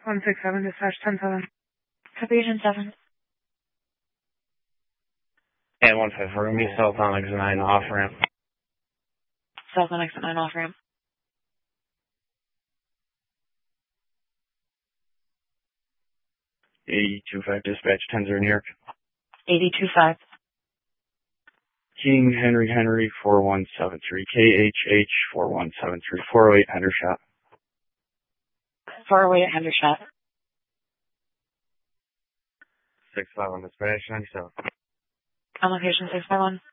167 dispatch 10-7. Copy 10-7. And 154, gonna be south on exit 9 off ramp. South on exit 9 off ramp. 82-5 dispatch 10-0 New York. 82-5. King Henry 4173. KHH 4173. 408 Hendershot. 408 Hendershot. 651 dispatch 97. On location 651.